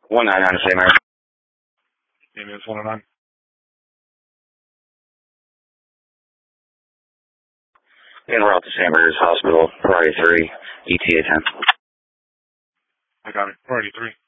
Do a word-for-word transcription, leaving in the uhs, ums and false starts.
one nine nine Saint Mary's. Ambulance one oh nine. En route to Saint Mary's Hospital, priority three, E T A ten. I got it. Priority three.